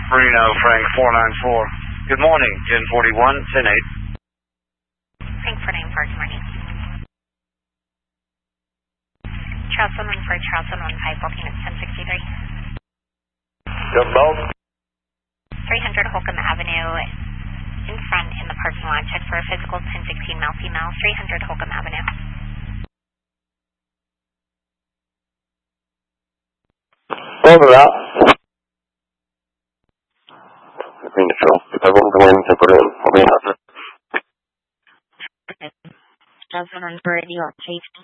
Reno, Frank 494. Good morning, 1041, 108. Frank 494, good morning. Charles 114, Charles 115, booking at 1063. Good both. 300 Holcomb Avenue, in front in the parking lot. Check for a physical 1016 male female, 300 Holcomb Avenue. Over out. Green Patrol. Everyone go in and put it in. I'll be after. Charles 114, you are safety.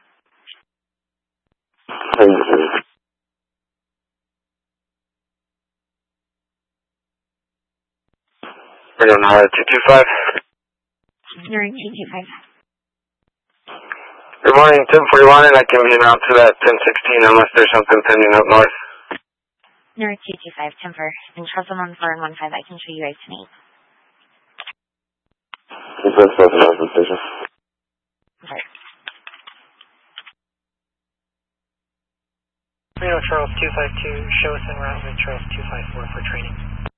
We're going to 225. You're in 225. Good morning, 1041, and I can be out to that 1016 unless there's something pending up north. You're 225, Timber. In Charles 114 and 15, I can show you guys tonight. This is the station. Okay. Reno Charles 252, show us en route with Charles 254 for training.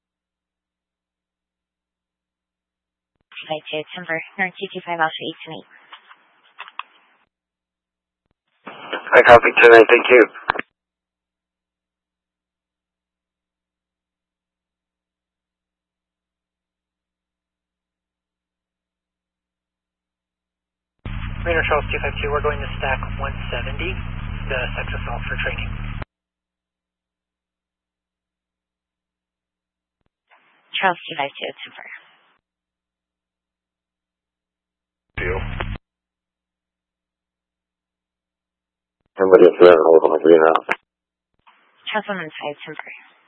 252, Timber. You're 225, I'll show you tonight. I copy tonight, thank you. Reno Charles 252, we're going to stack 170, the sex assault for training. Charles 252, Timber. Somebody up there, hold on, green out. Charles 115, Timber.